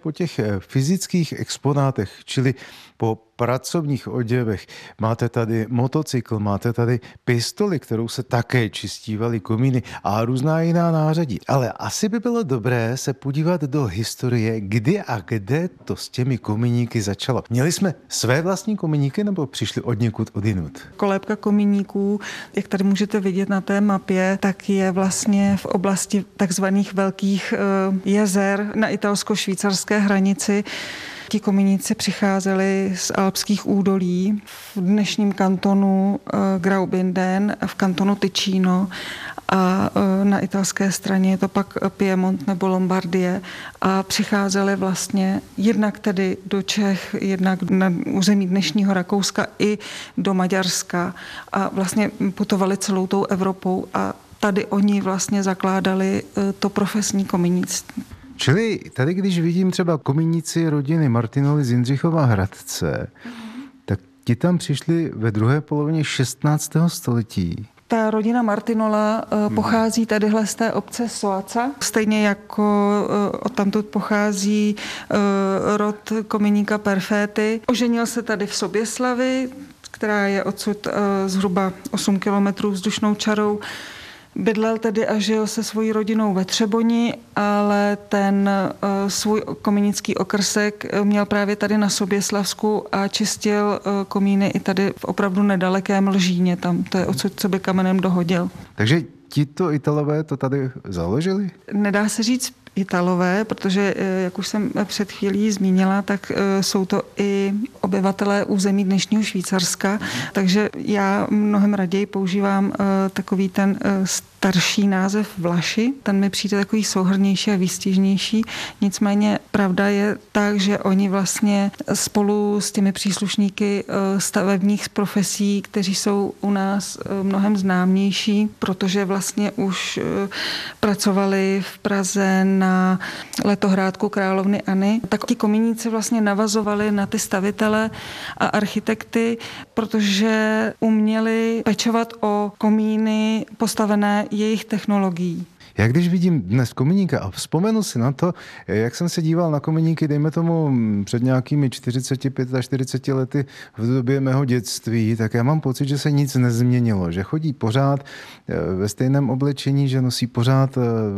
po těch fyzických exponátech, čili po pracovních oděvech, máte tady motocykl, máte tady pistoli, kterou se také čistívaly komíny a různá jiná nářadí. Ale asi by bylo dobré se podívat do historie, kdy a kde to s těmi komíníky začalo. Měli jsme své vlastní komíníky nebo přišli od někud odjinud? Kolébka komíníků, jak tady můžete vidět na té mapě, tak je vlastně v oblasti takzvaných velkých jezer na italsko-švýcarské hranici. Ti komíníci přicházeli z alpských údolí v dnešním kantonu Graubünden, v kantonu Ticino a na italské straně je to pak Piemont nebo Lombardie a přicházeli vlastně jednak tedy do Čech, jednak na území dnešního Rakouska i do Maďarska a vlastně putovali celou tou Evropou a tady oni vlastně zakládali to profesní komínictví. Čili tady, když vidím třeba komíníci rodiny Martinoli z Jindřichova Hradce, tak ti tam přišli ve druhé polovině 16. století. Ta rodina Martinola pochází tadyhle z té obce Soaca, stejně jako odtamtud pochází rod komíníka Perféty. Oženil se tady v Soběslavi, která je odsud zhruba 8 kilometrů vzdušnou čarou. Bydlel tedy a žil se svojí rodinou ve Třeboni, ale ten svůj komínický okrsek měl právě tady na Soběslavsku a čistil komíny i tady v opravdu nedalekém Lžíně, tam to je odsud, co by kamenem dohodil. Takže tito Italové to tady založili? Nedá se říct Italové, protože, jak už jsem před chvílí zmínila, tak jsou to i obyvatelé území dnešního Švýcarska, takže já mnohem raději používám takový ten starší název Vlaši, ten mi přijde takový souhrnnější a výstižnější, nicméně pravda je tak, že oni vlastně spolu s těmi příslušníky stavebních profesí, kteří jsou u nás mnohem známější, protože vlastně už pracovali v Praze na letohrádku královny Anny, tak ti komíníci vlastně navazovali na ty stavitele a architekty, protože uměli pečovat o komíny postavené jejich technologií. Já když vidím dnes komíníka a vzpomenu si na to, jak jsem se díval na komíníky, dejme tomu před nějakými 45 a 40 lety v době mého dětství, tak já mám pocit, že se nic nezměnilo, že chodí pořád ve stejném oblečení, že nosí pořád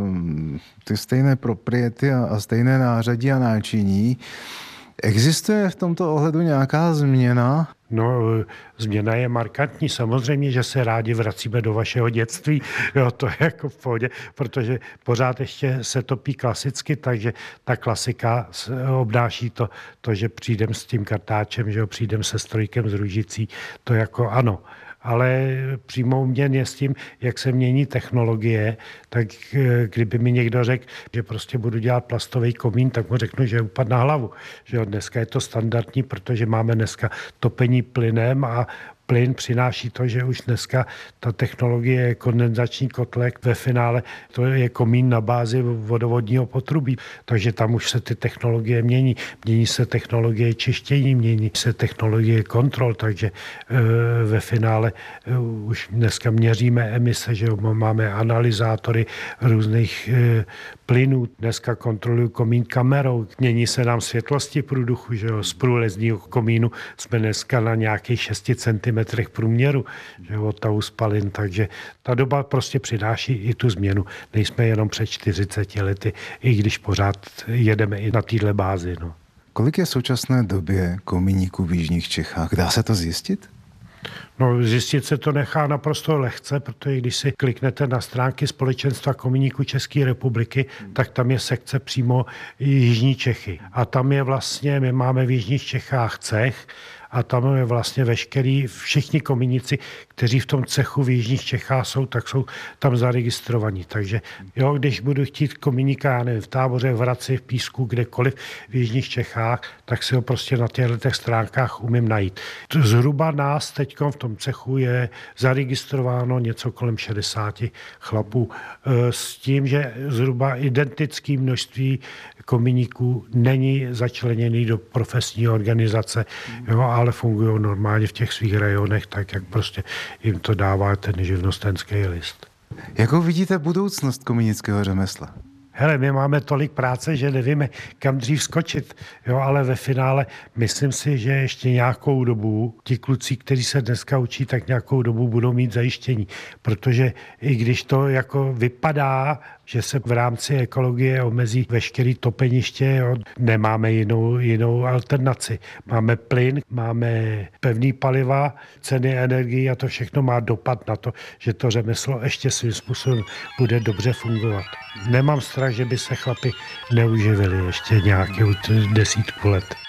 ty stejné propriety a stejné nářadí a náčiní. Existuje v tomto ohledu nějaká změna? No, změna je markantní. Samozřejmě, že se rádi vracíme do vašeho dětství. Jo, to je jako v pohodě, protože pořád ještě se topí klasicky, takže ta klasika obnáší to, že přijdem s tím kartáčem, že přijdem se strojkem z Růžicí, to jako ano. Ale přímou měn je s tím, jak se mění technologie, tak kdyby mi někdo řekl, že prostě budu dělat plastový komín, tak mu řeknu, že upad na hlavu. Že dneska je to standardní, protože máme dneska topení plynem a plyn přináší to, že už dneska ta technologie je kondenzační kotlek, ve finále to je komín na bázi vodovodního potrubí, takže tam už se ty technologie mění. Mění se technologie čištění, mění se technologie kontrol, takže ve finále už dneska měříme emise, že máme analyzátory různých plynů. Dneska kontrolují komín kamerou. Mění se nám světlosti průduchu, že z průlezního komínu jsme dneska na nějakých 6 cm průměru, že od tahu spalin, takže ta doba prostě přináší i tu změnu. Nejsme jenom před 40 lety, i když pořád jedeme i na téhle bázi. No. Kolik je v současné době komíníků v jižních Čechách? Dá se to zjistit? No, zjistit se to nechá naprosto lehce, protože když si kliknete na stránky Společenstva komíníků České republiky, tak tam je sekce přímo Jižní Čechy. A tam je vlastně, my máme v Jižních Čechách cech, a tam je vlastně všichni komíníci, kteří v tom cechu v jižních Čechách jsou, tak jsou tam zaregistrovaní. Takže jo, když budu chtít komíníka, já nevím, v Táboře, v Hradci, v Písku, kdekoliv v jižních Čechách, tak si ho prostě na těchto stránkách umím najít. Zhruba nás teď v tom cechu je zaregistrováno něco kolem 60 chlapů s tím, že zhruba identické množství komíníků není začleněný do profesní organizace, jo, ale fungují normálně v těch svých rajonech, tak jak prostě jim to dává ten živnostenský list. Jakou vidíte budoucnost komínického řemesla? hele, my máme tolik práce, že nevíme, kam dřív skočit. Jo, ale ve finále myslím si, že ještě nějakou dobu ti kluci, kteří se dneska učí, tak nějakou dobu budou mít zajištění. Protože i když to jako vypadá, že se v rámci ekologie omezí veškerý topeniště, jo, nemáme jinou alternaci. Máme plyn, máme pevný paliva, ceny energií a to všechno má dopad na to, že to řemeslo ještě svým způsobem bude dobře fungovat. Nemám strach, že by se chlapi neuživili ještě nějakou desítku let.